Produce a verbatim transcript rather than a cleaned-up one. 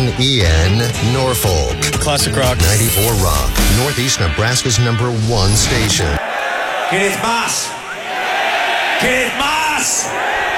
N E N, Norfolk. Classic rock. ninety-four Rock, Northeast Nebraska's number one station. ¿Quieres más? ¿Quieres más?